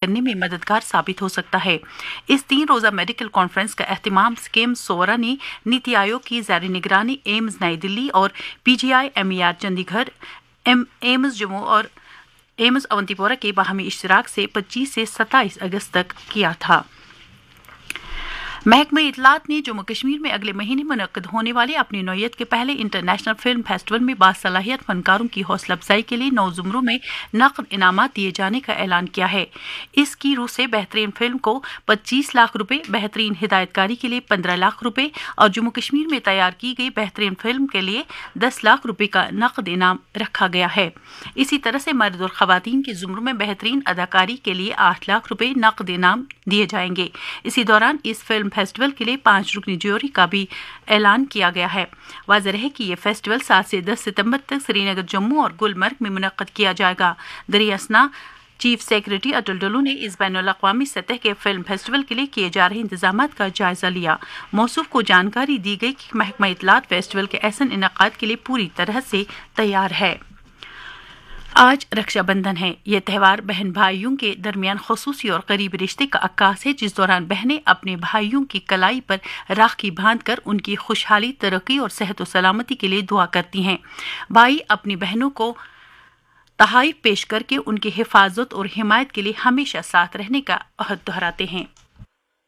करने में मददगार साबित हो सकता है। इस 3 रोज़ा मेडिकल कॉन्फ्रेंस का एहतमाम स्कीम सोरा ने नीति आयोग की ज़ेर निगरानी एम्स नई दिल्ली और PGI-MER चंडीगढ़, एम्स जम्मू और एम्स अवंतीपोरा के बाहमी इश्तराक से 25 से 27 अगस्त तक किया था। महकमा इत्तलात ने जम्मू कश्मीर में अगले महीने मुनक्किद होने वाले अपनी नौयत के पहले इंटरनेशनल फिल्म फेस्टिवल में बासलाहियत फनकारों की हौसला अफजाई के लिए 9 ज़ुमरों में नकद इनामात दिए जाने का ऐलान किया है। इसकी रूह से बेहतरीन फिल्म को 25 लाख रुपए, बेहतरीन हिदायतकारी के लिए 15 लाख रुपए और जम्मू कश्मीर में तैयार की गई बेहतरीन फिल्म के लिए 10 लाख रुपए का नकद इनाम रखा गया है। इसी तरह से मर्द और खवातीन के ज़ुमरों में बेहतरीन अदाकारी के लिए 8 लाख रुपए नकद इनाम दिए जाएंगे। इसी दौरान इस फिल्म फेस्टिवल के लिए 5 रुकनी ज्यूरी का भी ऐलान किया गया है। वाज़ेह है कि ये फेस्टिवल 7 से 10 सितंबर तक श्रीनगर, जम्मू और गुलमर्ग में मुनक्किद किया जाएगा। दरियासना चीफ सेक्रेटरी अटल डुल्लू ने इस बैनुल-अक़वामी सतह के फिल्म फेस्टिवल के लिए किए जा रहे इंतजामात का जायजा लिया। मौसूफ को जानकारी दी गई कि महकमा इत्तलात फेस्टिवल के ऐसन इनेकाद के लिए पूरी तरह से तैयार है। आज रक्षाबंधन है। यह त्यौहार बहन भाइयों के दरमियान खुसूसी और करीबी रिश्ते का अक्कास है, जिस दौरान बहनें अपने भाइयों की कलाई पर राखी बांधकर उनकी खुशहाली, तरक्की और सेहत व सलामती के लिए दुआ करती हैं। भाई अपनी बहनों को तोहफ़े पेश करके उनकी हिफाजत और हिमायत के लिए हमेशा साथ रहने का अहद दोहराते हैं।